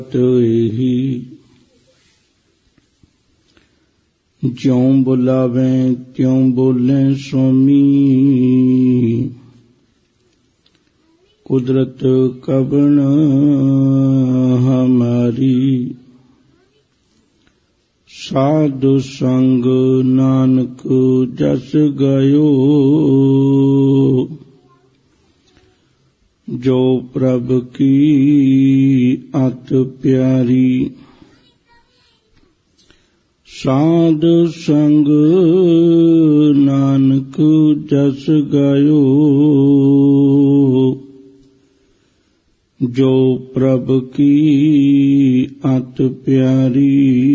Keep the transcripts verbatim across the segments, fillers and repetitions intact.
ਇਹੀ ਜਿਉਂ ਬੁਲਾਵੇਂ ਤਿਉਂ ਬੋਲੇ ਸੁਆਮੀ, ਕੁਦਰਤ ਕਵਣ ਹਮਾਰੀ। ਸਾਧ ਸੰਗ ਨਾਨਕ ਜਸ ਗਇਓ, ਜੋ ਪ੍ਰਭ ਕੀ ਅਤ ਪਿਆਰੀ। ਸਾਧ ਸੰਗ ਨਾਨਕ ਜਸ ਗਇਓ, ਜੋ ਪ੍ਰਭ ਕੀ ਅਤ ਪਿਆਰੀ।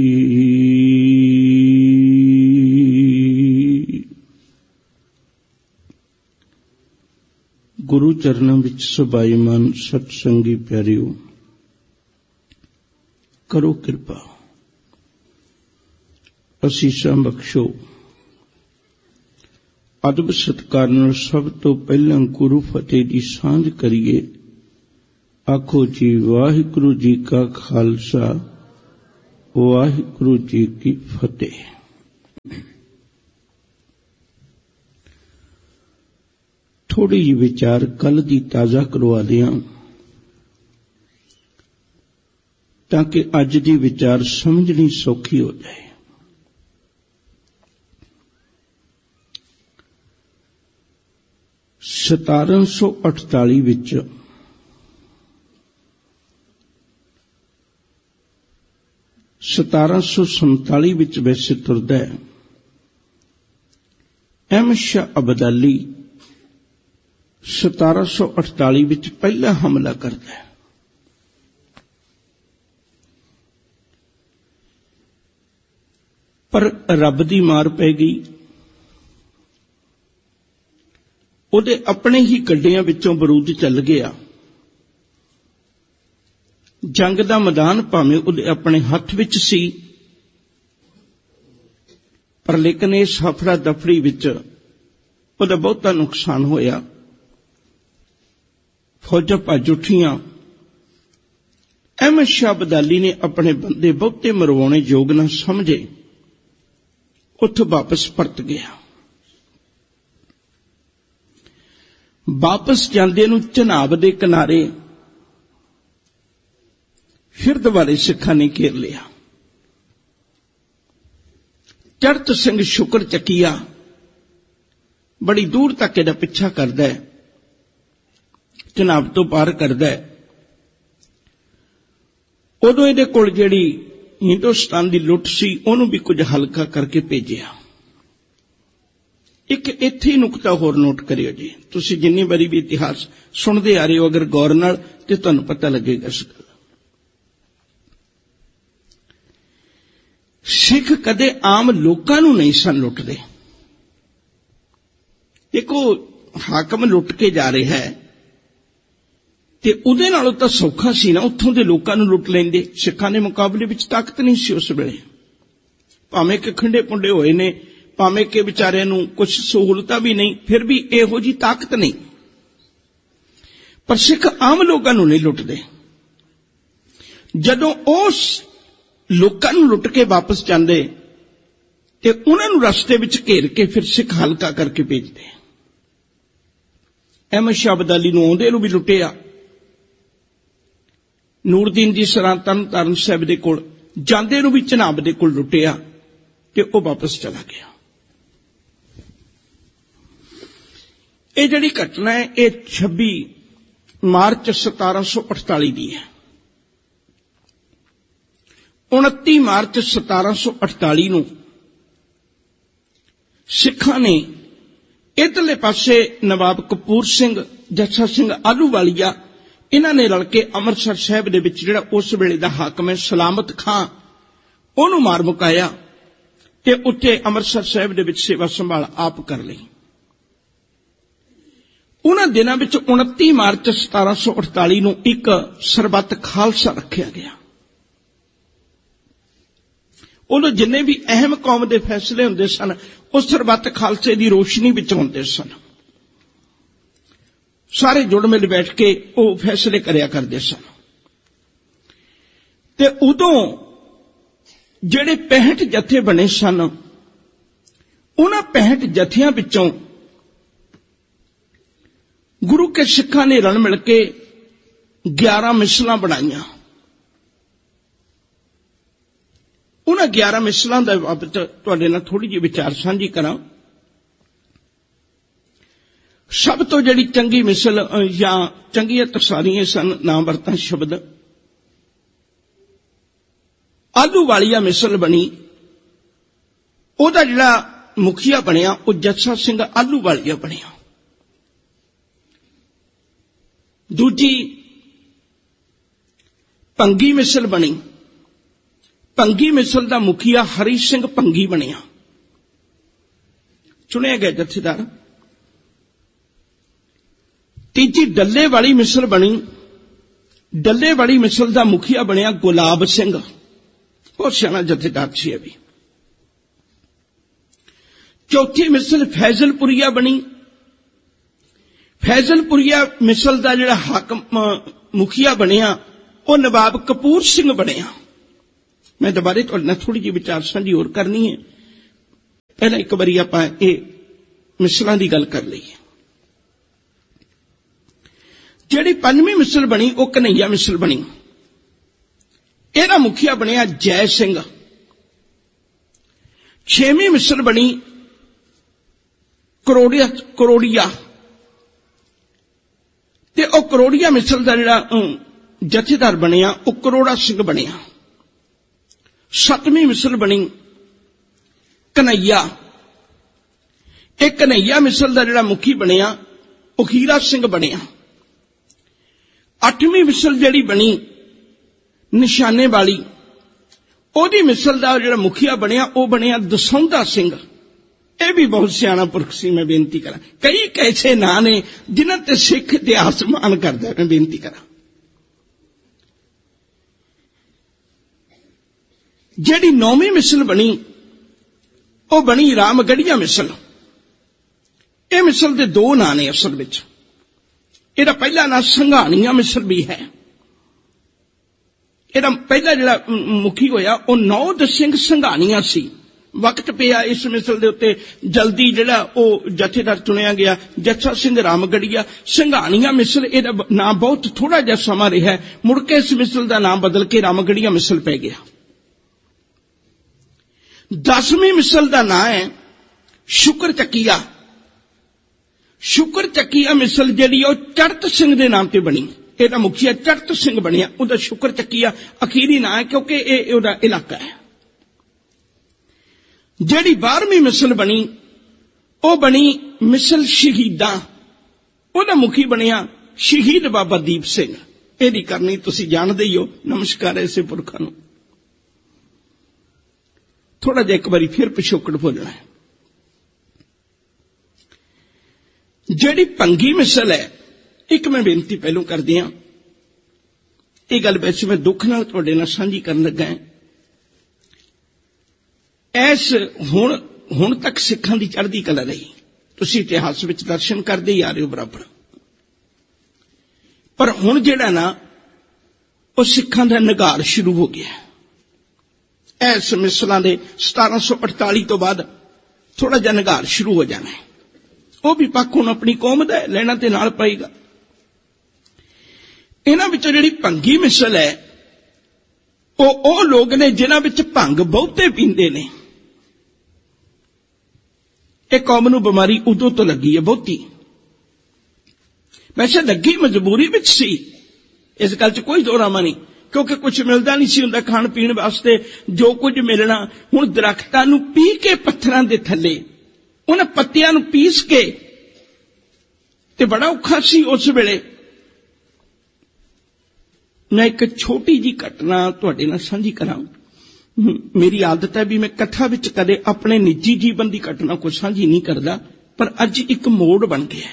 ਗੁਰੂ ਚਰਨਾਂ ਵਿੱਚ ਸਬਾਈਮਾਨ ਸਤ ਸੰਗੀ ਪਿਆਰਿਓ, ਕਰੋ ਕਿਰਪਾ, ਅਸੀਸਾਂ ਬਖਸ਼ੋ। ਅਦਬ ਸਤਿਕਾਰ ਨਾਲ ਸਭ ਤੋਂ ਪਹਿਲਾਂ ਗੁਰੂ ਫਤਿਹ ਦੀ ਸਾਂਝ ਕਰੀਏ। ਆਖੋ ਜੀ ਵਾਹਿਗੁਰੂ ਜੀ ਕਾ ਖਾਲਸਾ, ਵਾਹਿਗੁਰੂ ਜੀ ਕੀ ਫਤਿਹ। ਥੋੜੀ ਜਿਹੀ ਵਿਚਾਰ ਕੱਲ ਦੀ ਤਾਜ਼ਾ ਕਰਵਾ ਦਿਆਂ ਤਾਂ ਕਿ ਅੱਜ ਦੀ ਵਿਚਾਰ ਸਮਝਣੀ ਸੌਖੀ ਹੋ ਜਾਏ। ਸਤਾਰਾਂ ਸੌ ਅਠਤਾਲੀ ਵਿੱਚ ਸਤਾਰਾਂ ਸੌ ਸੰਤਾਲੀ ਵਿੱਚ ਵੈਸੇ ਤੁਰਦਾ ਹੈ, ਅਹਿਮਦ ਸ਼ਾਹ ਅਬਦਾਲੀ ਸਤਾਰਾਂ ਸੌ ਅਠਤਾਲੀ ਵਿੱਚ ਪਹਿਲਾ ਹਮਲਾ ਕਰਦਾ ਹੈ। ਪਰ ਰੱਬ ਦੀ ਮਾਰ ਪੈ ਗਈ। ਉਹਦੇ ਆਪਣੇ ਹੀ ਗੱਡਿਆਂ ਵਿੱਚੋਂ ਬਰੂਦ ਚੱਲ ਗਿਆ। ਜੰਗ ਦਾ ਮੈਦਾਨ ਭਾਵੇਂ ਉਹਦੇ ਆਪਣੇ ਹੱਥ ਵਿੱਚ ਸੀ, ਪਰ ਲੇਕਿਨ ਇਸ ਹਫੜਾ ਦਫੜੀ ਵਿੱਚ ਉਹਦਾ ਬਹੁਤਾ ਨੁਕਸਾਨ ਹੋਇਆ। ਫੌਜਾਂ ਭੱਜ ਉੱਠੀਆਂ। ਅਹਿਮਦ ਸ਼ਾਹ ਅਬਦਾਲੀ ਨੇ ਆਪਣੇ ਬੰਦੇ ਬਹੁਤੇ ਮਰਵਾਉਣੇ ਯੋਗ ਨਾ ਸਮਝੇ, ਉੱਥੋਂ ਵਾਪਸ ਪਰਤ ਗਿਆ। ਵਾਪਸ ਜਾਂਦੇ ਨੂੰ ਚਨਾਬ ਦੇ ਕਿਨਾਰੇ ਫਿਰ ਦੁਬਾਰੇ ਸਿੱਖਾਂ ਨੇ ਘੇਰ ਲਿਆ। ਚੜਤ ਸਿੰਘ ਸ਼ੁਕਰ ਚੱਕੀਆ ਬੜੀ ਦੂਰ ਤੱਕ ਇਹਦਾ ਪਿੱਛਾ ਕਰਦਾ ਹੈ, ਚਨਾਬ ਤੋਂ ਪਾਰ ਕਰਦਾ ਹੈ। ਉਦੋਂ ਇਹਦੇ ਕੋਲ ਜਿਹੜੀ ਹਿੰਦੁਸਤਾਨ ਦੀ ਲੁੱਟ ਸੀ ਉਹਨੂੰ ਵੀ ਕੁਝ ਹਲਕਾ ਕਰਕੇ ਭੇਜਿਆ। ਇੱਕ ਇੱਥੇ ਹੀ ਨੁਕਤਾ ਹੋਰ ਨੋਟ ਕਰਿਓ ਜੀ, ਤੁਸੀਂ ਜਿੰਨੀ ਵਾਰੀ ਵੀ ਇਤਿਹਾਸ ਸੁਣਦੇ ਆ ਰਹੇ ਹੋ, ਅਗਰ ਗੌਰ ਨਾਲ ਤੇ ਤੁਹਾਨੂੰ ਪਤਾ ਲੱਗੇਗਾ ਇਸ ਗੱਲ। ਸਿੱਖ ਕਦੇ ਆਮ ਲੋਕਾਂ ਨੂੰ ਨਹੀਂ ਸਨ ਲੁੱਟਦੇ। ਦੇਖੋ, ਹਾਕਮ ਲੁੱਟ ਕੇ ਜਾ ਰਿਹਾ ਹੈ ਤੇ ਉਹਦੇ ਨਾਲੋਂ ਤਾਂ ਸੌਖਾ ਸੀ ਨਾ ਉੱਥੋਂ ਦੇ ਲੋਕਾਂ ਨੂੰ ਲੁੱਟ ਲੈਂਦੇ। ਸਿੱਖਾਂ ਦੇ ਮੁਕਾਬਲੇ ਵਿੱਚ ਤਾਕਤ ਨਹੀਂ ਸੀ ਉਸ ਵੇਲੇ, ਭਾਵੇਂ ਕਿ ਖੰਡੇ ਪੁੰਡੇ ਹੋਏ ਨੇ, ਭਾਵੇਂ ਕਿ ਵਿਚਾਰਿਆਂ ਨੂੰ ਕੁਝ ਸਹੂਲਤਾਂ ਵੀ ਨਹੀਂ, ਫਿਰ ਵੀ ਇਹੋ ਜੀ ਤਾਕਤ ਨਹੀਂ। ਪਰ ਸਿੱਖ ਆਮ ਲੋਕਾਂ ਨੂੰ ਨਹੀਂ ਲੁੱਟਦੇ। ਜਦੋਂ ਉਸ ਲੋਕਾਂ ਨੂੰ ਲੁੱਟ ਕੇ ਵਾਪਸ ਜਾਂਦੇ ਤੇ ਉਹਨਾਂ ਨੂੰ ਰਸਤੇ ਵਿੱਚ ਘੇਰ ਕੇ ਫਿਰ ਸਿੱਖ ਹਲਕਾ ਕਰਕੇ ਭੇਜਦੇ। ਅਹਿਮਦ ਸ਼ਾਹ ਅਬਦਾਲੀ ਨੂੰ ਆਉਂਦੇ ਨੂੰ ਵੀ ਲੁੱਟਿਆ। ਨੂਰਦੀਨ ਦੀ ਸਰਾਂ ਤਰਨਤਾਰਨ ਸਾਹਿਬ ਦੇ ਕੋਲ ਜਾਂਦੇ ਨੂੰ ਵੀ ਚਨਾਬ ਦੇ ਕੋਲ ਲੁੱਟਿਆ ਤੇ ਉਹ ਵਾਪਸ ਚਲਾ ਗਿਆ। ਇਹ ਜਿਹੜੀ ਘਟਨਾ ਹੈ ਇਹ ਛੱਬੀ ਮਾਰਚ ਸਤਾਰਾਂ ਸੌ ਅਠਤਾਲੀ ਦੀ ਹੈ। ਉਨੱਤੀ ਮਾਰਚ ਸਤਾਰਾਂ ਸੌ ਅਠਤਾਲੀ ਨੂੰ ਸਿੱਖਾਂ ਨੇ ਇੱਧਰਲੇ ਪਾਸੇ ਨਵਾਬ ਕਪੂਰ ਸਿੰਘ, ਜੱਸਾ ਸਿੰਘ ਆਹਲੂਵਾਲੀਆ, ਇਹਨਾਂ ਨੇ ਰਲ ਕੇ ਅੰਮ੍ਰਿਤਸਰ ਸਾਹਿਬ ਦੇ ਵਿੱਚ ਜਿਹੜਾ ਉਸ ਵੇਲੇ ਦਾ ਹਾਕਮ ਹੈ ਸਲਾਮਤ ਖਾਂ, ਉਹਨੂੰ ਮਾਰ ਮੁਕਾਇਆ ਤੇ ਉੱਥੇ ਅੰਮ੍ਰਿਤਸਰ ਸਾਹਿਬ ਦੇ ਵਿੱਚ ਸੇਵਾ ਸੰਭਾਲ ਆਪ ਕਰ ਲਈ। ਉਹਨਾਂ ਦਿਨਾਂ ਵਿੱਚ ਉਨੱਤੀ ਮਾਰਚ ਸਤਾਰਾਂ ਸੌ ਅਠਤਾਲੀ ਨੂੰ ਇੱਕ ਸਰਬੱਤ ਖਾਲਸਾ ਰੱਖਿਆ ਗਿਆ। ਉਦੋਂ ਜਿੰਨੇ ਵੀ ਅਹਿਮ ਕੌਮ ਦੇ ਫੈਸਲੇ ਹੁੰਦੇ ਸਨ ਉਹ ਸਰਬੱਤ ਖਾਲਸੇ ਦੀ ਰੋਸ਼ਨੀ ਵਿੱਚ ਹੁੰਦੇ ਸਨ। ਸਾਰੇ ਜੁੜ ਮਿਲ ਬੈਠ ਕੇ ਉਹ ਫੈਸਲੇ ਕਰਿਆ ਕਰਦੇ ਸਨ। ਤੇ ਉਦੋਂ ਜਿਹੜੇ ਪੈਂਹਠ ਜਥੇ ਬਣੇ ਸਨ, ਉਹਨਾਂ ਪੈਂਹਠ ਜਥਿਆਂ ਵਿੱਚੋਂ ਗੁਰੂ ਕੇ ਸਿੱਖਾਂ ਨੇ ਰਲ ਮਿਲ ਕੇ ਗਿਆਰਾਂ ਮਿਸਲਾਂ ਬਣਾਈਆਂ। ਉਹਨਾਂ ਗਿਆਰਾਂ ਮਿਸਲਾਂ ਦੇ ਬਾਬਤ ਤੁਹਾਡੇ ਨਾਲ ਥੋੜੀ ਜਿਹੀ ਵਿਚਾਰ ਸਾਂਝੀ ਕਰਾਂ। ਸਭ ਤੋਂ ਜਿਹੜੀ ਚੰਗੀ ਮਿਸਲ ਜਾਂ ਚੰਗੀਆਂ ਤਰਸਾਲੀਆਂ ਸਨ, ਨਾ ਵਰਤਾਂ ਸ਼ਬਦ, ਆਲੂ ਵਾਲੀਆ ਮਿਸਲ ਬਣੀ। ਉਹਦਾ ਜਿਹੜਾ ਮੁਖੀਆ ਬਣਿਆ ਉਹ ਜੱਸਾ ਸਿੰਘ ਆਲੂ ਵਾਲੀਆ ਬਣਿਆ। ਦੂਜੀ ਭੰਗੀ ਮਿਸਲ ਬਣੀ। ਭੰਗੀ ਮਿਸਲ ਦਾ ਮੁਖੀਆ ਹਰੀ ਸਿੰਘ ਭੰਗੀ ਬਣਿਆ, ਚੁਣਿਆ ਗਿਆ ਜਥੇਦਾਰ। ਤੀਜੀ ਡੱਲੇ ਵਾਲੀ ਮਿਸਲ ਬਣੀ। ਡੱਲੇ ਵਾਲੀ ਮਿਸਲ ਦਾ ਮੁਖੀਆ ਬਣਿਆ ਗੁਲਾਬ ਸਿੰਘ, ਬਹੁਤ ਸਿਆਣਾ ਜਥੇਦਾਰ ਸੀ ਇਹ ਵੀ। ਚੌਥੀ ਮਿਸਲ ਫੈਜ਼ਲਪੁਰੀਆ ਬਣੀ। ਫੈਜ਼ਲਪੁਰੀਆ ਮਿਸਲ ਦਾ ਜਿਹੜਾ ਹਾਕਮ ਮੁਖੀਆ ਬਣਿਆ ਉਹ ਨਵਾਬ ਕਪੂਰ ਸਿੰਘ ਬਣਿਆ। ਮੈਂ ਦੁਬਾਰੇ ਤੁਹਾਡੇ ਨਾਲ ਥੋੜੀ ਜਿਹੀ ਵਿਚਾਰ ਸਾਂਝੀ ਹੋਰ ਕਰਨੀ ਹੈ। ਪਹਿਲਾਂ ਇੱਕ ਵਾਰੀ ਆਪਾਂ ਇਹ ਮਿਸਲਾਂ ਦੀ ਗੱਲ ਕਰ ਲਈਏ। ਜਿਹੜੀ ਪੰਜਵੀਂ ਮਿਸਲ ਬਣੀ ਉਹ ਕਨਈਆ ਮਿਸਲ ਬਣੀ। ਇਹਦਾ ਮੁਖੀਆ ਬਣਿਆ ਜੈ ਸਿੰਘ। ਛੇਵੀਂ ਮਿਸਲ ਬਣੀ ਕਰੋੜੀਆ ਕਰੋੜੀਆ ਤੇ ਉਹ ਕਰੋੜੀਆ ਮਿਸਲ ਦਾ ਜਿਹੜਾ ਜਥੇਦਾਰ ਬਣਿਆ ਉਹ ਕਰੋੜਾ ਸਿੰਘ ਬਣਿਆ। ਸੱਤਵੀਂ ਮਿਸਲ ਬਣੀ ਕਨਈਆ। ਇਹ ਕਨਈਆ ਮਿਸਲ ਦਾ ਜਿਹੜਾ ਮੁਖੀ ਬਣਿਆ ਉਹ ਹੀਰਾ ਸਿੰਘ ਬਣਿਆ। ਅੱਠਵੀਂ ਮਿਸਲ ਜਿਹੜੀ ਬਣੀ ਨਿਸ਼ਾਨੇ ਵਾਲੀ, ਉਹਦੀ ਮਿਸਲ ਦਾ ਜਿਹੜਾ ਮੁਖੀਆ ਬਣਿਆ ਉਹ ਬਣਿਆ ਦਸੌਂਧਾ ਸਿੰਘ। ਇਹ ਵੀ ਬਹੁਤ ਸਿਆਣਾ ਪੁਰਖ ਸੀ। ਮੈਂ ਬੇਨਤੀ ਕਰਾਂ, ਕਈ ਕੈਸੇ ਨਾਂ ਨੇ ਜਿਨ੍ਹਾਂ ਤੇ ਸਿੱਖ ਇਤਿਹਾਸ ਮਾਣ ਕਰਦਾ। ਮੈਂ ਬੇਨਤੀ ਕਰਾਂ, ਜਿਹੜੀ ਨੌਵੀਂ ਮਿਸਲ ਬਣੀ ਉਹ ਬਣੀ ਰਾਮਗੜੀਆ ਮਿਸਲ। ਇਹ ਮਿਸਲ ਦੇ ਦੋ ਨਾਂ ਨੇ ਅਸਲ ਵਿੱਚ। ਇਹਦਾ ਪਹਿਲਾ ਨਾਂ ਸੰਘਾਣੀਆਂ ਮਿਸਲ ਵੀ ਹੈ। ਇਹਦਾ ਪਹਿਲਾ ਜਿਹੜਾ ਮੁਖੀ ਹੋਇਆ ਉਹ ਨੌਦ ਸਿੰਘ ਸੰਘਾਣੀਆਂ ਸੀ। ਵਕਤ ਪਿਆ ਇਸ ਮਿਸਲ ਦੇ ਉੱਤੇ, ਜਲਦੀ ਜਿਹੜਾ ਉਹ ਜਥੇਦਾਰ ਚੁਣਿਆ ਗਿਆ ਜੱਸਾ ਸਿੰਘ ਰਾਮਗੜੀਆ। ਸੰਘਾਣੀਆਂ ਮਿਸਲ ਇਹਦਾ ਨਾਂ ਬਹੁਤ ਥੋੜਾ ਜਿਹਾ ਸਮਾਂ ਰਿਹਾ, ਮੁੜ ਕੇ ਇਸ ਮਿਸਲ ਦਾ ਨਾਮ ਬਦਲ ਕੇ ਰਾਮਗੜੀਆ ਮਿਸਲ ਪੈ ਗਿਆ। ਦਸਵੀਂ ਮਿਸਲ ਦਾ ਨਾਂ ਹੈ ਸ਼ੁਕਰ ਚੱਕੀਆ। ਸ਼ੁਕਰ ਚੱਕੀਆ ਮਿਸਲ ਜਿਹੜੀ ਉਹ ਚੜਤ ਸਿੰਘ ਦੇ ਨਾਮ ਤੇ ਬਣੀ। ਇਹਦਾ ਮੁਖੀਆ ਚੜਤ ਸਿੰਘ ਬਣਿਆ। ਉਹਦਾ ਸ਼ੁਕਰ ਚੱਕੀਆ ਅਖੀਰੀ ਨਾਂ ਹੈ ਕਿਉਂਕਿ ਇਹ ਉਹਦਾ ਇਲਾਕਾ ਹੈ। ਜਿਹੜੀ ਬਾਰਵੀਂ ਮਿਸਲ ਬਣੀ ਉਹ ਬਣੀ ਮਿਸਲ ਸ਼ਹੀਦਾਂ। ਉਹਦਾ ਮੁਖੀ ਬਣਿਆ ਸ਼ਹੀਦ ਬਾਬਾ ਦੀਪ ਸਿੰਘ। ਇਹਦੀ ਕਰਨੀ ਤੁਸੀਂ ਜਾਣਦੇ ਹੀ ਹੋ। ਨਮਸਕਾਰ ਐਸੇ ਪੁਰਖਾਂ ਨੂੰ। ਥੋੜਾ ਜਿਹਾ ਇੱਕ ਵਾਰੀ ਫਿਰ ਪਿਛੋਕੜ ਬੋਲਣਾ ਹੈ। ਜਿਹੜੀ ਭੰਗੀ ਮਿਸਲ ਹੈ, ਇੱਕ ਮੈਂ ਬੇਨਤੀ ਪਹਿਲੋਂ ਕਰਦੀ ਹਾਂ, ਇਹ ਗੱਲ ਵੈਸੇ ਮੈਂ ਦੁੱਖ ਨਾਲ ਤੁਹਾਡੇ ਨਾਲ ਸਾਂਝੀ ਕਰਨ ਲੱਗਾ ਹਾਂ। ਐਸ ਹੁਣ ਹੁਣ ਤੱਕ ਸਿੱਖਾਂ ਦੀ ਚੜ੍ਹਦੀ ਕਲਾ ਰਹੀ। ਤੁਸੀਂ ਇਤਿਹਾਸ ਵਿੱਚ ਦਰਸ਼ਨ ਕਰਦੇ ਹੀ ਆ ਰਹੇ ਹੋ ਬਰਾਬਰ। ਪਰ ਹੁਣ ਜਿਹੜਾ ਨਾ ਉਹ ਸਿੱਖਾਂ ਦਾ ਨਿਘਾਰ ਸ਼ੁਰੂ ਹੋ ਗਿਆ। ਐਸ ਮਿਸਲਾਂ ਦੇ ਸਤਾਰਾਂ ਸੌ ਅਠਤਾਲੀ ਤੋਂ ਬਾਅਦ ਥੋੜਾ ਜਿਹਾ ਨਿਘਾਰ ਸ਼ੁਰੂ ਹੋ ਜਾਣਾ ਹੈ। ਉਹ ਵੀ ਪੱਖ ਹੁਣ ਆਪਣੀ ਕੌਮ ਦਾ ਲੈਣਾ ਤੇ ਨਾਲ ਪਏਗਾ। ਇਹਨਾਂ ਵਿੱਚੋਂ ਜਿਹੜੀ ਭੰਗੀ ਮਿਸਲ ਹੈ ਉਹ ਉਹ ਲੋਕ ਨੇ ਜਿਨ੍ਹਾਂ ਵਿੱਚ ਭੰਗ ਬਹੁਤੇ ਪੀਂਦੇ ਨੇ। ਇਹ ਕੌਮ ਨੂੰ ਬਿਮਾਰੀ ਉਦੋਂ ਤੋਂ ਲੱਗੀ ਹੈ ਬਹੁਤੀ। ਵੈਸੇ ਲੱਗੀ ਮਜਬੂਰੀ ਵਿੱਚ ਸੀ, ਇਸ ਗੱਲ 'ਚ ਕੋਈ ਦੋਰਾਮਾ ਨਹੀਂ, ਕਿਉਂਕਿ ਕੁਝ ਮਿਲਦਾ ਨਹੀਂ ਸੀ ਹੁੰਦਾ ਖਾਣ ਪੀਣ ਵਾਸਤੇ। ਜੋ ਕੁਝ ਮਿਲਣਾ ਹੁਣ ਦਰਖਤਾਂ ਨੂੰ ਪੀ ਕੇ ਪੱਥਰਾਂ ਦੇ ਥੱਲੇ ਉਹਨਾਂ ਪੱਤਿਆਂ ਨੂੰ ਪੀਸ ਕੇ, ਤੇ ਬੜਾ ਔਖਾ ਸੀ ਉਸ ਵੇਲੇ। ਮੈਂ ਇੱਕ ਛੋਟੀ ਜੀ ਘਟਨਾ ਤੁਹਾਡੇ ਨਾਲ ਸਾਂਝੀ ਕਰਾਂ। ਮੇਰੀ ਆਦਤ ਹੈ ਵੀ ਮੈਂ ਕਥਾ ਵਿੱਚ ਕਦੇ ਆਪਣੇ ਨਿੱਜੀ ਜੀਵਨ ਦੀ ਘਟਨਾ ਕੋਈ ਸਾਂਝੀ ਨਹੀਂ ਕਰਦਾ, ਪਰ ਅੱਜ ਇੱਕ ਮੋੜ ਬਣ ਗਿਆ।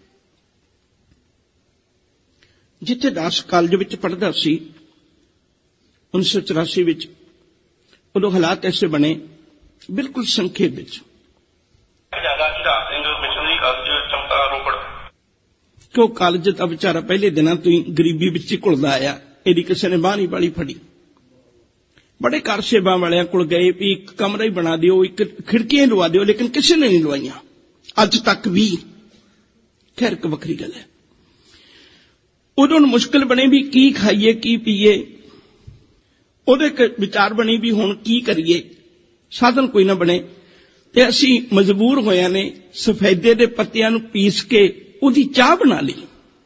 ਜਿੱਥੇ ਦਾਸ ਕਾਲਜ ਵਿੱਚ ਪੜ੍ਹਦਾ ਸੀ ਉੱਨੀ ਸੌ ਚੁਰਾਸੀ ਵਿੱਚ, ਉਦੋਂ ਹਾਲਾਤ ਐਸੇ ਬਣੇ ਬਿਲਕੁਲ ਸੰਖੇਪ ਵਿੱਚ ਕਿ ਉਹ ਕਾਲਜ ਦਾ ਵਿਚਾਰਾ ਪਹਿਲੇ ਦਿਨਾਂ ਤੋਂ ਹੀ ਗਰੀਬੀ ਵਿੱਚ ਹੀ ਘੁਲਦਾ ਆਇਆ। ਇਹਦੀ ਕਿਸੇ ਨੇ ਬਾਂਹ ਨਹੀਂ ਵਾਲੀ ਫੜੀ। बड़े कार सेवा वालियां कोल गए भी एक कमरा ही बना दिओ, एक खिड़कियां लवा दिओ, लेकिन किसी ने नहीं लवाइयां अज तक भी। खैर एक वखरी गल है। उदों मुश्किल बने भी की खाइए की पीए, उहदे विचार बनी भी हुण की करिए, साधन कोई ना बने ते असीं मजबूर होया ने सफेदे दे पत्तियां नूं पीस के उहदी चाह बना ली।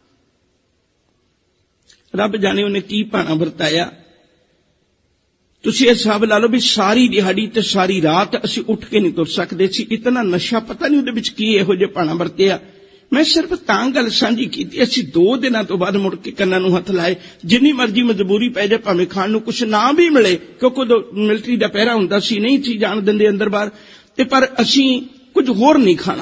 रब जाने उन्हें की भाना वरताया। तुसीं इह हिसाब ला लो भी सारी दिहाड़ी ते सारी रात असीं उठ के नहीं तुर सकदे सी। इतना नशा पता नहीं उहदे विच की इहो जिहा भाना वरतिया। मैं सिर्फ तां गल सांझी कीती, असीं दो दिनां तो बाद मुड़ के कन्नां नूं हथ लाए। जिन्नी मर्जी मजबूरी पै जाए, भावें खाण नूं कुछ ना भी मिले, क्योंकि उदों मिलटरी दा पहरा हुंदा सी, नहीं सी जाण दिंदे अंदर बाहर, ते पर असीं कुछ होर नहीं खाना।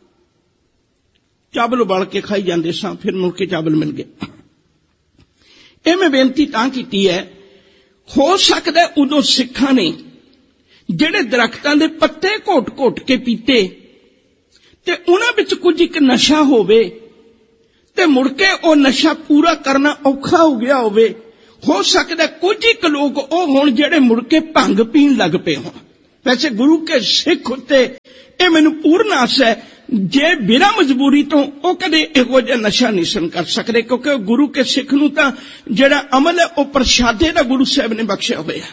चावल उबाल के खाई जांदे सां, फिर मुड़ के चावल मिल गए। ਇਹ मैं बेनती तां कीती है, हो सकदा उदों सिखां ने ਜਿਹੜੇ दरख्तां दे पत्ते घोट घोट के पीते ते उन्हां विच कुछ एक नशा होवे ते मुड़ के ਉਹ नशा पूरा करना औखा हो गया होवे। हो सकदा कुछ एक लोग ਉਹ होण ਜਿਹੜੇ मुड़ के भंग पीण लग पे होण। वैसे गुरु के सिख उत्ते ਇਹ ਮੈਨੂੰ पूर्ण आस है, जे बिना मजबूरी तो वह कदे इहो जिहा नशा नहीं सन कर सकते, क्योंकि गुरु के सिख नूं तां जिहड़ा अमल है वह प्रशादे दा गुरु साहब ने बख्शिया होया।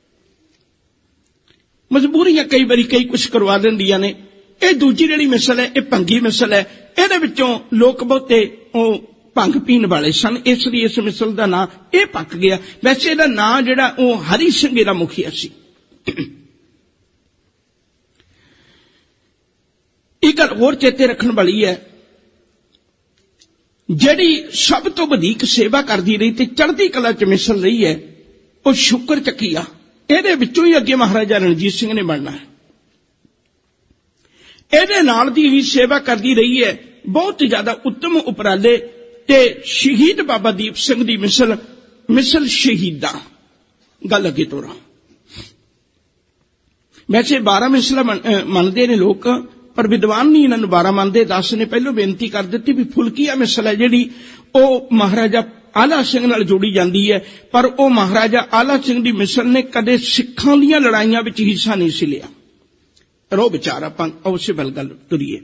मजबूरियां कई बारी कई कुछ करवा दिंदियां ने। यह दूजी जिहड़ी मिसल है, यह भंगी मिसल है। इहदे विचों लोक बहुते ओ भंग पीण वाले सन, इसलिए इस मिसल का नां यह पक गया। वैसे इहदा नां जिहड़ा वह हरि सिंह मुखिया सी। एक गल होर चेते रखण वाली है, जिहड़ी सब तो वधीक सेवा करदी रही ते चढ़दी कला च मिसल रही है, वह शुकर चक्कीआ। इहदे विचों ही अगे महाराजा रणजीत सिंह ने बनना है। इहदे नाल दी ही सेवा करदी रही है। बहुत ज्यादा उत्तम उपराले ते शहीद बाबा दीप सिंह दी मिसल मिसल शहीदां गल अगे तोड़ा। वैसे बारह मिसला मनते ने लोग, पर विद्वान नहीं इन्होंने बारह मानते। दस ने पहलों बेनती कर दी भी फुलकिया मिसल है जिहड़ी वह महाराजा आला सिंह नाल जोड़ी जाती है, पर वह महाराजा आला सिंह की मिसल ने कदे सिखां दीयां लड़ाइयां विच हिस्सा नहीं सी लिया। रो विचार आपां उस वल गल तुरीए।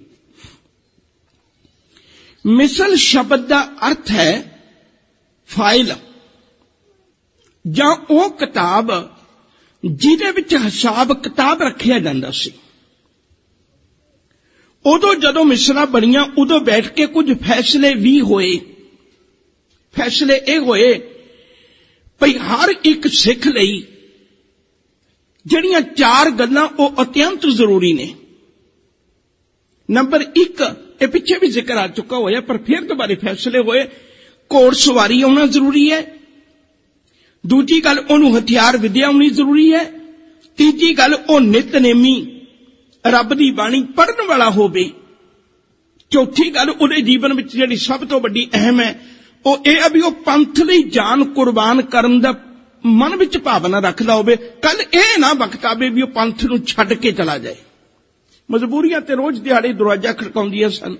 मिसल शब्द का अर्थ है फाइल, जां वह किताब जिहदे विच हिसाब किताब रखिया जांदा सी। उदों जदों मिसलां बनियां उदों बैठ के कुछ फैसले भी होए। फैसले ये होए भई हर एक सिख लई जिहड़ियां चार गल्लां ओह अत्यंत जरूरी ने। नंबर एक, ये पिछे भी जिक्र आ चुका होया, पर फिर दोबारे फैसले होए, घोड़ सवारी आउणा जरूरी है। दूजी गल, उहनूं हथियार विद्या आउणी जरूरी है। तीजी गल, ओह नितनेमी रब दी बाणी पढ़न वाला होवे। चौथी गल, उहदे जीवन विच जिहड़ी सब तो वड्डी अहम है वह यह भी वह पंथ लई जान कुर्बान करन दा मन विच भावना रखदा होवे। कल यह ना वक्त आवे भी वह पंथ नूं छड्ड के चला जाए। मजबूरियां ते रोज दिहाड़े दरवाजा खड़काउंदियां सन।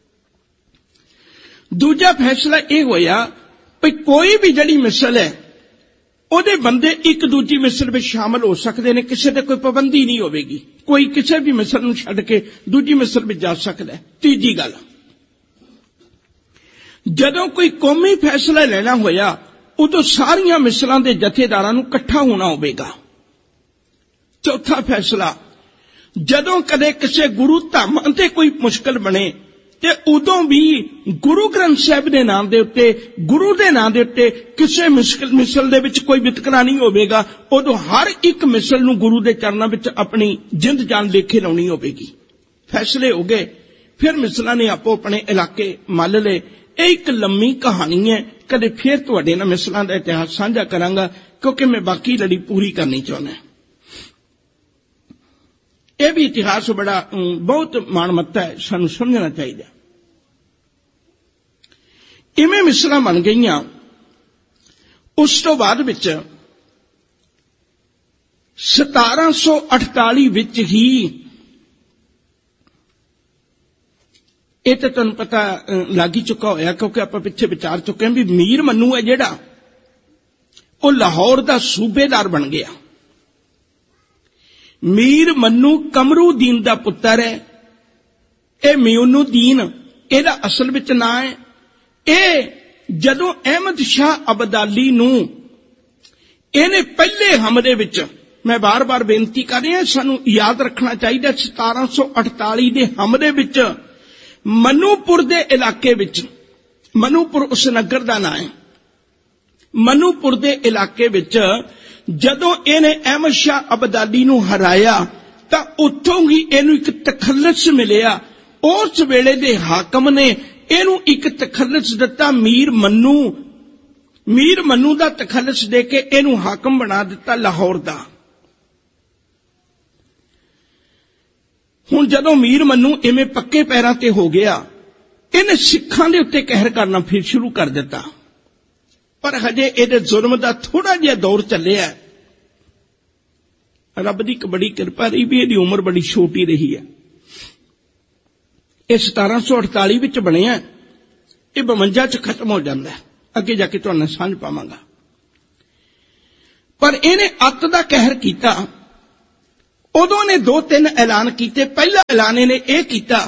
दूजा फैसला यह होया भी कोई भी जिहड़ी मिसल है ਉਹਦੇ ਬੰਦੇ ਇੱਕ ਦੂਜੀ ਮਿਸਲ ਵਿੱਚ ਸ਼ਾਮਲ ਹੋ ਸਕਦੇ ਨੇ, ਕਿਸੇ ਤੇ ਕੋਈ ਪਾਬੰਦੀ ਨਹੀਂ ਹੋਵੇਗੀ। ਕੋਈ ਕਿਸੇ ਵੀ ਮਿਸਲ ਨੂੰ ਛੱਡ ਕੇ ਦੂਜੀ ਮਿਸਲ ਵਿੱਚ ਜਾ ਸਕਦਾ ਹੈ। ਤੀਜੀ ਗੱਲ, ਜਦੋਂ ਕੋਈ ਕੌਮੀ ਫੈਸਲਾ ਲੈਣਾ ਹੋਇਆ ਉਦੋਂ ਸਾਰੀਆਂ ਮਿਸਲਾਂ ਦੇ ਜਥੇਦਾਰਾਂ ਨੂੰ ਇਕੱਠਾ ਹੋਣਾ ਹੋਵੇਗਾ। ਚੌਥਾ ਫੈਸਲਾ, ਜਦੋਂ ਕਦੇ ਕਿਸੇ ਗੁਰੂ ਧਾਮਾਂ ਤੇ ਕੋਈ ਮੁਸ਼ਕਲ ਬਣੇ ਤੇ ਉਦੋਂ ਵੀ गुरु ग्रंथ साहिब के नाम के उत्ते, गुरु के नाम के उत्ते किसी मिसल मिसल दे विच कोई वितकरा नहीं होगा। उदों हर एक मिसल नूं गुरु के चरणों विच अपनी जिंद जान लेखे लाउणी होगी। फैसले हो गए, फिर मिसलां ने आपो अपने इलाके मल ले। एक लंबी कहानी है, कदे फिर तुहाडे नाल मिसलां दा इतिहास साझा करांगा, क्योंकि मैं बाकी लड़ी पूरी करनी चाहुंदा। यह भी इतिहास बड़ा बहुत माणमत्ता है, सानूं समझना चाहिए। इवें मिसलां बन गईयां। उस तो बाद विच सतारह सौ अठताली विच ही, ये तो तुहानूं पता लग ही चुका होया, क्योंकि आपां पिछे विचार चुके हैं भी मीर मन्नू है जिहड़ा, वो लाहौर दा सूबेदार बन गया। मीर मन्नू कमरूदीन दा पुत्तर है। ये मिउनुद्दीन एदा असल विच नां है। ये जदों अहमद शाह अब्दाली नूं इहने पहले हमले विच, मैं बार बार बेनती कर रहा सानू याद रखना चाहिए, सतारा सौ अड़ताली के हमले विच मनूपुर के इलाके विच, मनूपुर उस नगर का नाम है, मनूपुर के इलाके विच जदों इहने अहमद शाह अब्दाली नूं हराया तां उत्थों ही इहनूं एक तखल्लुस मिलिया। उस वेले दे हाकम ने इहनूं एक तखल्लुस दिता, मीर मन्नू, मीर मन्नू दा तखल्लुस दे के इहनूं हाकम बना दिता लाहौर दा। हुण जदों मीर मन्नू इवें पक्के पैरां ते हो गया, इहने सिखां दे उत्ते कहर करना फिर शुरू कर दिता। पर हजे इहदे जुल्म दा थोड़ा जिहा दौर चलिया। रब दी एक बड़ी किरपा रही भी इहदी उम्र बड़ी छोटी रही है। यह सतारा सौ अड़ताली विच बनिया, यह बवंजा च खत्म हो जाता है। अगे जाके तुहानू समझ पावांगा। पर इहने अत दा कहर कीता। उदों ने दो तीन ऐलान किए। पहला ऐलान इहने यह कीता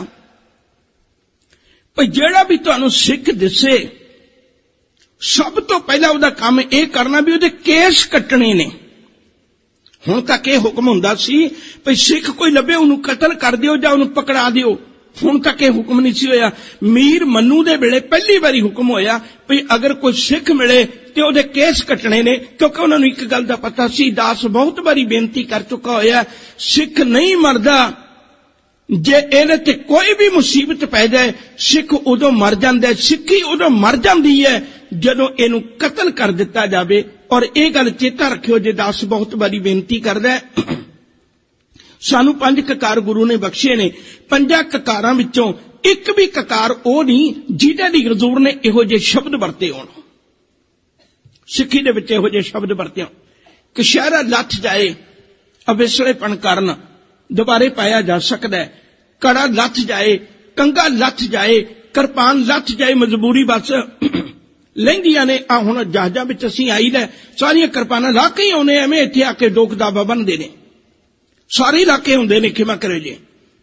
कि जिहड़ा भी तुहानू सिख दिसे सब तो पहला उहदा काम यह करना भी उहदे केस कट्टने ने। हुण तक यह हुक्म हुंदा सी भी सिख कोई लभे उहनू कतल कर दिओ जां उहनू पकड़ा दिओ। हुण तक यह हुक्म नहीं सी होया। मीर मन्नू दे वेले पहली बारी हुक्म होया भी अगर कोई सिख मिले तो उहदे केस कट्टने ने, क्योंकि उन्होंने एक गल दा पता सी, दास बहुत बारी बेनती कर चुका होया, सिख नहीं मरदा। जे इहदे ते कोई भी मुसीबत पै जाए सिख उदों मर जांदा है, सिक्खी उदों मर जांदी है जदों इहनूं कतल कर दिता जावे। और यह गल चेता रखियो, जे दास बहुत बारी बेनती करदा है, सानू पंज ककार गुरु ने बख्शे ने, पंजा ककारां विचों एक भी ककार ओ नहीं जिहदे दी हजूर ने इहो जे शब्द वरते होण। सिक्खी दे विच इहो जे शब्द वरते होण। कशहरा लथ जाए, अविसलेपन करन दोबारे पाया जा सकता है। कड़ा लथ जाए, कंगा लथ जाए, किरपान लथ जाए, मजबूरी बस लहिंदियां ने। आ हुण जहाजां विच असीं आई दा सारियां किरपानां ला के ही आउणे, एवें इत्थे आके डोक दाबा बनदे ने, सारे इलाके हुंदे ने। खिमा करे जी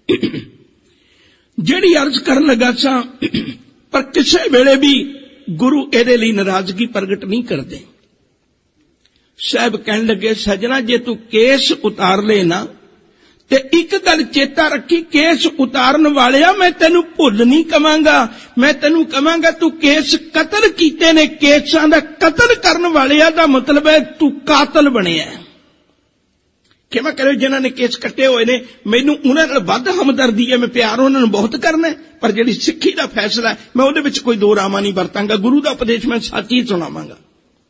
जिहड़ी अर्ज करन लगा सा, पर किसी वेले भी गुरु इहदे लई नाराजगी प्रगट नहीं करदे। साहब कहन लगे, सजना जे तू केस उतार ले ना ते एक गल चेता रखी, केस उतारन वालिया मैं तेनू भुल नहीं कवांगा, मैं तेनू कवांगा तू केस कतल कीते ने। केसां दा कतल करन वालिया दा मतलब है तू कातल बनिया है। खिमा करो जिन्हां ने केस कट्टे हुए ने, मैनू उन्हां नाल वध हमदर्दी है, मैं प्यार उन्हां नूं बहुत करना है। पर जिहड़ी सिक्खी दा फैसला है मैं उहदे विच कोई दो रामा नहीं वरतांगा। गुरु दा उपदेश मैं सच ही सुणावांगा।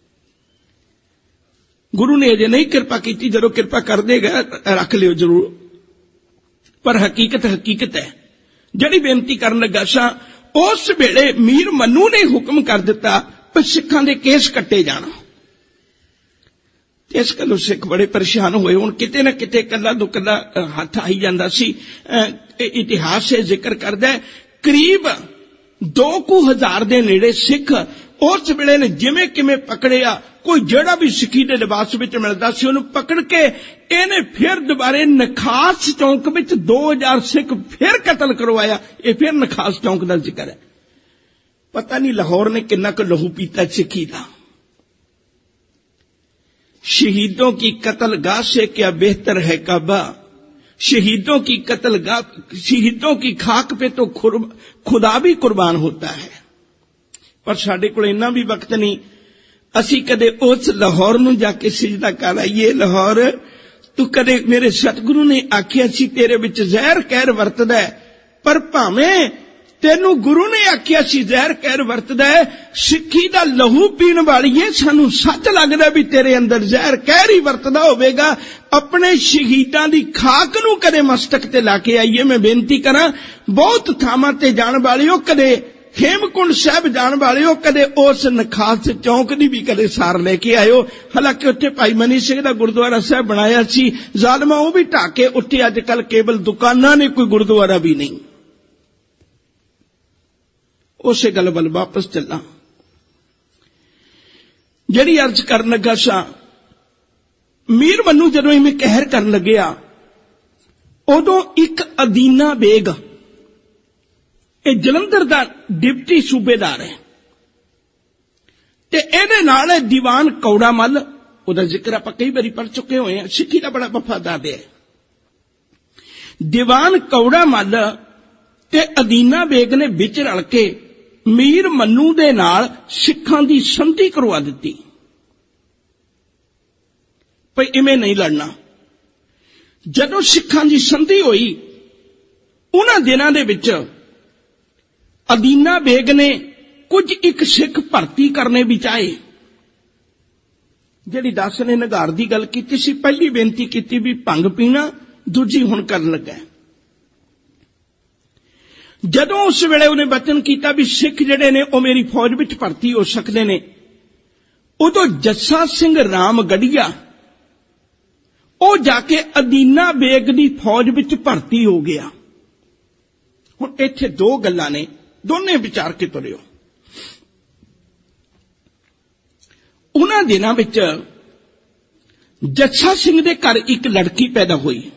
गुरु ने अजे नहीं किरपा की, जदों किरपा कर देगा रख लियो जरूर। पर हकीकत हकीकत है। जिहड़ी बेनती करन लगा सा, उस वेले मीर मन्नू ने हुक्म कर दिता कि सिखां दे केस कट्टे जाण। इस गलों सिख बड़े परेशान होए। हुण किते ना किते कला दो कला हथ आई जांदा सी। इतिहास से जिक्र करदा है करीब दो कु हजार दे नेड़े सिख उस वेले ने जिवें किवें पकड़िया। कोई जिहड़ा भी सिक्खी दे लिबास विच मिलदा सी उहनूं पकड़ के इहने फिर दोबारे नखास चौंक विच दो हजार सिख फिर कतल करवाया। ये फिर नखास चौंक दा जिक्र है। पता नहीं लाहौर ने किन्ना क लहू पीता सिक्खी दा। शहीदों की कत्लगाह से क्या बेहतर है काबा, शहीदों की कत्लगाह, शहीदों की खाक पे तो खुदा भी कुर्बान होता है। पर साडे कोल इन्ना भी वक्त नहीं, असी कदे उस लाहौर नूं जाके सिजदा कर आईए। लाहौर तू कदे मेरे सतगुरु ने आखिया सी तेरे विच जहर कहर वरतदा है, पर भावें तेनू गुरु ने आखिया सी जहर कहर वरतदा है, सिक्खी दा लहू पीण वालीए सानू सच लगदा भी तेरे अंदर जहर कहर ही वरतदा होवेगा। अपने शहीदां दी खाक नू कदे मस्तक ते लाके आईए। मैं बेनती करां बहुत थावां ते जाण वालिओ, कदे हेमकुंड साहब जाण वालिओ, कदे उस नखास चौंक दी भी कदे सार लेके आयो। हालांकि उत्थे भाई मनी सिंह दा गुरुद्वारा साहब बनाया सी, जालमा वो भी ढाके उत्थे अजकल केवल दुकानां ने, कोई गुरुद्वारा भी नहीं। उसे गल वल वापस चलना। जिहड़ी अर्ज करन लगा सा, मीर मन्नू जदों इवें कहर करन लगया ਉਦੋਂ ਇੱਕ ਅਦੀਨਾ ਬੇਗ, ਇਹ ਜਲੰਧਰ ਦਾ ਡਿਪਟੀ ਸੂਬੇਦਾਰ ਹੈ, ਤੇ ਇਹਦੇ ਨਾਲ ਦੀਵਾਨ ਕੌੜਾ ਮੱਲ, ਉਹਦਾ ਜ਼ਿਕਰ ਆਪਾਂ ਕਈ ਵਾਰੀ ਪੜ੍ਹ ਚੁੱਕੇ ਹੋਏ ਹਾਂ, ਸਿੱਖੀ ਦਾ ਬੜਾ ਵਫਾਦਾਰ ਹੈ। ਦੀਵਾਨ ਕੌੜਾ ਮੱਲ ਤੇ ਅਦੀਨਾ ਬੇਗ ਨੇ ਵਿੱਚ ਰਲ ਕੇ ਮੀਰ ਮੰਨੂ ਦੇ ਨਾਲ ਸਿੱਖਾਂ ਦੀ ਸੰਧੀ ਕਰਵਾ ਦਿੱਤੀ, ਭਈ ਇਵੇਂ ਨਹੀਂ ਲੜਨਾ। ਜਦੋਂ ਸਿੱਖਾਂ ਦੀ ਸੰਧੀ ਹੋਈ, ਉਹਨਾਂ ਦਿਨਾਂ ਦੇ ਵਿੱਚ ਅਦੀਨਾ ਬੇਗ ਨੇ ਕੁਝ ਇੱਕ ਸਿੱਖ ਭਰਤੀ ਕਰਨੇ ਵੀ ਚਾਹੇ। ਜਿਹੜੀ ਦਾਸ ਨੇ ਨਿਗਾਰ ਦੀ ਗੱਲ ਕੀਤੀ ਸੀ, ਪਹਿਲੀ ਬੇਨਤੀ ਕੀਤੀ ਵੀ ਭੰਗ ਪੀਣਾ, ਦੂਜੀ ਹੁਣ ਕਰਨ ਲੱਗਾ। ਜਦੋਂ ਉਸ ਵੇਲੇ ਉਹਨੇ ਬਚਨ ਕੀਤਾ ਵੀ ਸਿੱਖ ਜਿਹੜੇ ਨੇ ਉਹ ਮੇਰੀ ਫੌਜ ਵਿੱਚ ਭਰਤੀ ਹੋ ਸਕਦੇ ਨੇ, ਉਦੋਂ ਜੱਸਾ ਸਿੰਘ ਰਾਮਗੜੀਆ ਉਹ ਜਾ ਕੇ ਅਦੀਨਾ ਬੇਗ ਦੀ ਫੌਜ ਵਿੱਚ ਭਰਤੀ ਹੋ ਗਿਆ। ਹੁਣ ਇੱਥੇ ਦੋ ਗੱਲਾਂ ਨੇ, ਦੋਨੇ ਵਿਚਾਰ ਕੇ ਤੁਰਿਓ। ਉਹਨਾਂ ਦਿਨਾਂ ਵਿੱਚ ਜੱਸਾ ਸਿੰਘ ਦੇ ਘਰ ਇੱਕ ਲੜਕੀ ਪੈਦਾ ਹੋਈ,